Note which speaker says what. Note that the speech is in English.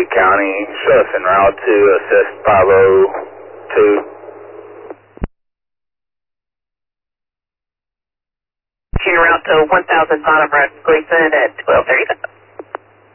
Speaker 1: Lee County, show us en route to assist 502.
Speaker 2: En route to 1000 bottom right, Gleason at 12:30.